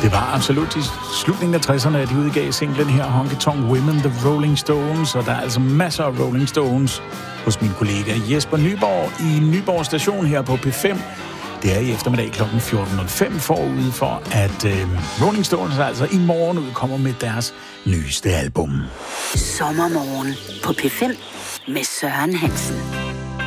Det var absolut i slutningen af 60'erne, at de udgav singlen her, Honky Tonk Women, The Rolling Stones, og der er altså masser af Rolling Stones hos min kollega Jesper Nyborg i Nyborg Station her på P5. Det er i eftermiddag kl. 14.05 forud for, at Rolling Stones altså i morgen udkommer med deres nyeste album. Sommermorgen på P5 med Søren Hansen.